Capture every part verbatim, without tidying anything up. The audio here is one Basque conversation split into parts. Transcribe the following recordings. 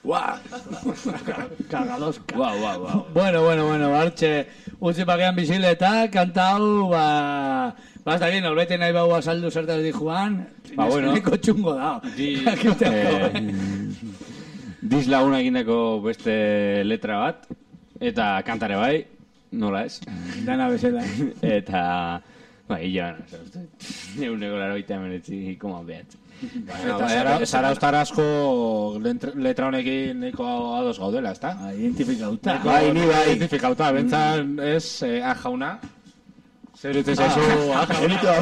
Guau! Kagadozka. Guau, guau, guau. Bueno, bueno, bueno, hartxe, utzi pakean bizileta, kantau, ba... Basta bien, norbete nahi bau azaldu zertaz di Juan, ba, bueno. Neko txungo da. Di... Diz laguna egindako beste letra bat, eta kantare bai, nola ez? Dana bezala. Eta... Ba, hila, neuneko laro ita emeretzi, koma behat. Zara euskarazko letra honekin nahiko ados gaudela, ezta? Identifikauta. Bai, ni bai. Identifikauta, bentzan ez a jauna. Zer utzi zaizu a jauna.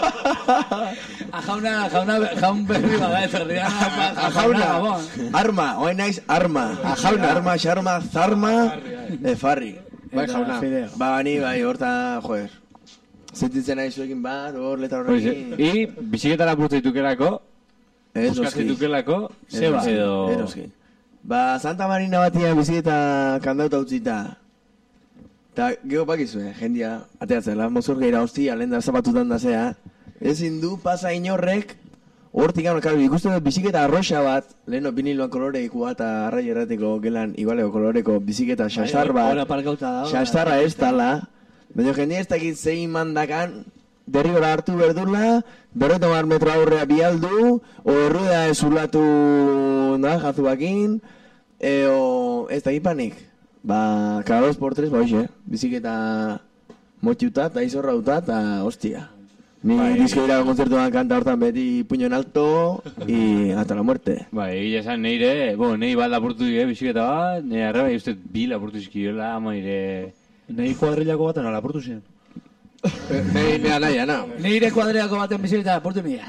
A jauna, jauna, jaun berri bada, etorrian a jauna. Arma, oain naiz arma. A jauna, arma, xarma, zarma, farri. Bai, jauna. Ba, ni bai, horta, joder. Zentitzen nahi zuekin bat, hor letra horrekin. I, biziketara purtu ditukelako, Eroski. ditukelako, zeba. Eroski. Ba, Santa Marina batia biziketa kandauta utzita. Ta, geho pakizue, jendia, ateatzela, mozor geira hostia, lehen da zapatutan da zea. Ezin du pasa inorrek, hortik gano, kalbi, ikusten dut biziketa arroxa bat, leheno biniloan koloreikoa eta arrai errateko gelan igualeko koloreko biziketa xastar bat. Hora parkauta da. Xastarra ez tala. Baina jendia ez dakit zein mandakan, derrigora hartu berdurla, berreta mar metro aurrea bialdu, o errueda ezulatu da, jazuakin, o ez dakit panik. Ba, cada dos por tres, ba hoxe, biziketa motxiuta, eta izorrauta, eta hostia. Ni dizko ira konzertuan kanta hortan beti puño en alto, y hasta la muerte. Bai, egia esan, neire, bo, nei bat lapurtu dige biziketa bat, nei arreba, uste bi lapurtu izkiola, ama ire... Nei kuadrilako baten alapurtu ziren. Nei, nea nahi, ana. Nire kuadriako baten biziketa, portu mila.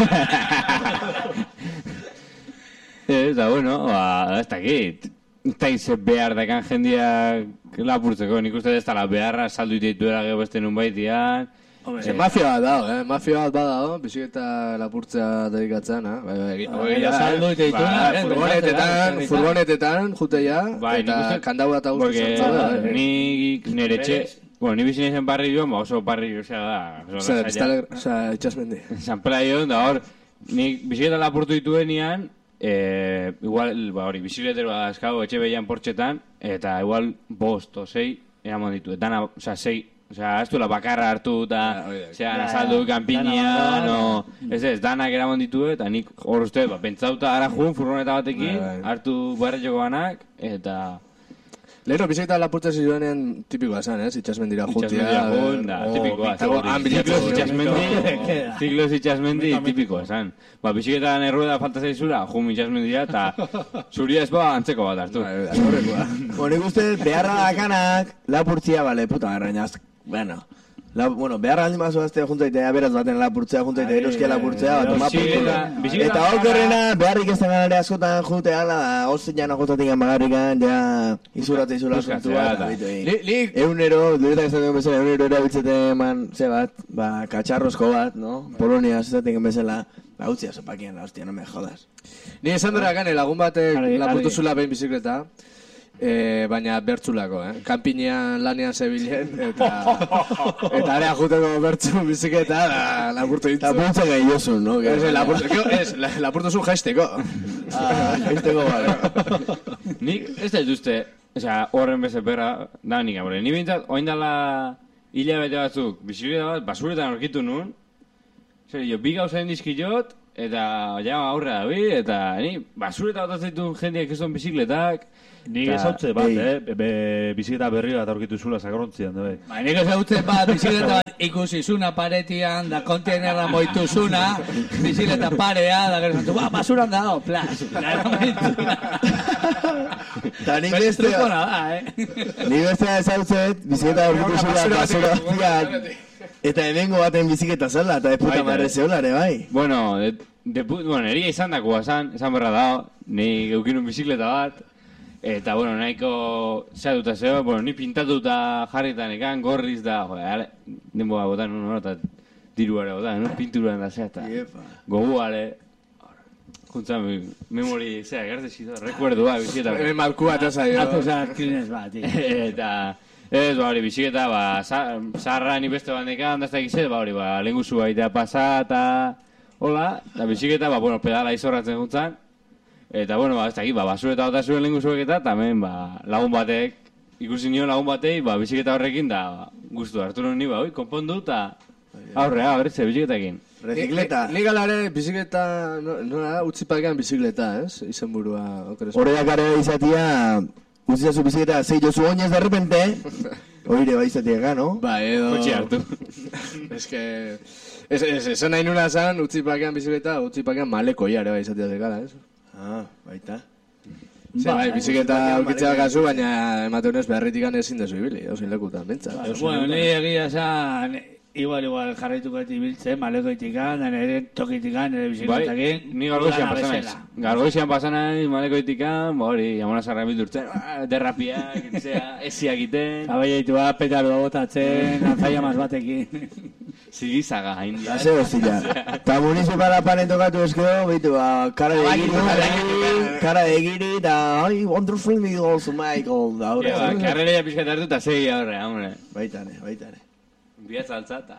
Eta, bueno, ba, ez dakit. Ez dakit behar dakan jendia lapurtzeko, nik uste ez dala beharra saldu iteituela gero beste nun baitian. Ze mafia bat dago, eh? Mafia bat badago, biziketa lapurtzea dedikatzen, eh? Bai, bai, Ja saldu iteituela. Furgonetetan, furgonetetan, juteia, eta kandau bat hau zuzentzen. Nik nire txe, bueno, ni bizin ezen barri joan, ba oso barri joan da. Osa, itxasmendi. San Plaion, da hor, nik biziketa lapurtu dituenian, igual, ba hori, bizikletero bat azkau, etxe behian portxetan, eta igual bost o sei, eramon ditu, dana, oza, sei, osea, ez duela bakarra hartu eta zean azaldu kanpinean, ez ez, danak eramon ditu eta nik hor uste, ba, pentsauta ara jun, furgoneta batekin, hartu barretxoko banak, eta... Leheno, biziketa lapurtza ziruanean tipikoa esan, ez? Itxasmendira jutia. Itxasmendira jun, da, tipikoa. Ziklos itxasmendi, ziklos itxasmendi tipikoa esan. Ba, biziketan errueda falta zaizula, jun itxasmendira, eta zuria ez ba antzeko bat hartu. Honek uste, beharra dakanak, lapurtzia, bale, puta garrainaz, bueno... La, bueno, beharra aldi mazu aztea juntaitea, beraz baten lapurtzea juntaitea, eroskia lapurtzea, bat omapurtzea. Eta okerrena, beharrik ez tengan ere askotan jutea, ala, hozten jana jotatik amagarrikan, ja, izuratzea izula asuntua. Eunero, duretak ez dagoen bezala, eunero erabiltzete eman, ze bat, ba, katxarrozko bat, no? Polonia ez dagoen bezala, ba, utzia sopakian, hostia, no me jodas. Ni esan dara gane, lagun batek lapurtu zula behin bizikleta, E, baina bertzulako, eh? Kanpinean lanean zebilen, eta eta area juteko bertzu biziketa, da, lapurtu ditu. Lapurtza gai josun, no? Ez, lapurtu, ez, lapurtu zuen jaisteko. Ah, jaisteko, bale. Nik, ez da dituzte, osea, horren beze perra, da nik, amore. Ni bintzat, oindala hilabete batzuk, bizikleta bat, basuretan aurkitu nun, zer, jo, bi gauzaen dizkilot, eta, ja, aurre da bi, eta, ni, basureta bat azaitu jendeak ez duen bizikletak, Nik ezautze bat, eh? Be, bizikleta berri bat aurkitu zula sagarrontzian, da, bai. Ba, nik ezautze bat, bizikleta bat ikusizuna paretian, da kontainerra moituzuna, bizikleta parea, da gero zantu, ba, basuran dago, plas, gara moituzuna. Ta nik beste... eh? Nik beste ezautzet, bizikleta aurkitu zula basuran, eta hemengo baten bizikleta zela, eta de puta marre zeolare, bai. Bueno, de, de, bueno, eria izan dakoa esan, esan berra dago, ni eukinun bizikleta bat, eta, bueno, nahiko zeatuta zeo, bueno, ni pintatuta jarritan ekan, gorriz da, joder, denboa botan, no, eta diruare botan, no, pinturan da zea, eta goguale, juntzan, memori, zea, garte zido, rekuerdua, biziketa. Hemen malkua eta zaio. Atuza klinez bat, eta, ez, ba, hori, biziketa, ba, zaharra ni beste bandekan, dazta egizet, ba, hori, ba, lenguzu baitea pasa, eta, hola, eta biziketa, ba, bueno, pedala izorratzen juntzan, Eta, bueno, ba, ez dakit, ba, basura eta bota zuen lehenko zuek eta, tamen, ba, lagun batek, ikusi nion lagun batei, ba, biziketa horrekin, da, ba, guztu hartu nuen ni, ba, oi, konpondu, eta aurrea, berretze, biziketakin. Rezikleta. Ni galare bizikleta, nola, utzi pakean bizikleta, ez? Izen burua, okeres. Horreak gara izatia, utzi zazu bizikleta, zei jozu oinez de repente, oire ba izatia no? Ba, edo... Kotxe hartu. Ez que... Ez, ez, esan nahi nuna zan, utzi pakean bizikleta, utzi pakean maleko jare ba izatia zekala, ez? Ah, baita. Ze, bai, bizikleta ukitzea kasu, baina emateunez beharritikan ezin dezu ibili, osin lekutan, bentsa. Bueno, ni egia esan... Igual, igual, jarraituko eti biltzen, malekoitikan, nire tokitikan, nire bizikletakin. Bai, ni gargoizian pasanaiz. Gargoizian pasanaiz, malekoitikan, bori, amona zarra bildurtzen, derrapiak, itzea, esiak iten. Abaiaitua, petarua botatzen, alzaia maz batekin. Zigizaga, haindia. Hase hostia. Ta municipala panen tokatu eskero, bitu, kara de giri, kara de giri, da, ai, wonderful Eagles, Michael, da, horre. Karrerea pixkat hartu eta segi horre, hombre. Baitane, baitane. Biaz altzata.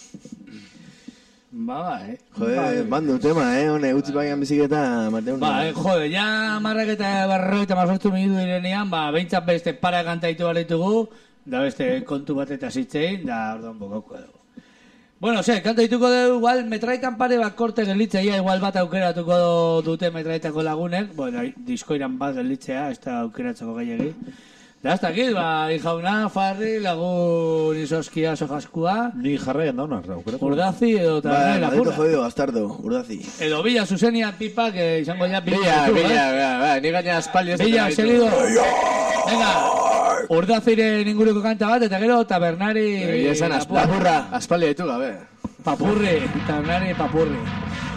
Ba, ba, eh. Jode, bandu tema, eh, hone, utzi pagian bizikleta, Mateun. Ba, eh, jode, ja marrak eta barro eta mazortzu minutu direnean, ba, behintzat beste para kantaitu balitugu, da beste kontu bat eta zitzein, da orduan bokauko dugu. Bueno, ze, kantaituko dugu, igual, metraitan pare bat korte gelitzeia, igual bat aukeratuko dute metraitako lagunek, bueno, diskoiran bat gelitzea, ez da aukeratzeko gehiagi. Da, ez dakit, ba, jauna, farri, lagun izoskia, sojaskua. Ni jarraian dauna, aukeratu. Urdazi edo eta Ba, nahi maldito lapurra. jodido, bastardo, urdazi. Edo Bila Zuzenia pipa, que izango ya pipa. Bila, ditu, bila, eh? bila, bila, ni gaina aspaldi ez. Bila, seguido. Venga, urdaziren inguruko kanta bat, eta gero tabernari... Egia esan, lapurra. aspaldi ditu gabe. Papurri, tabernari papurri.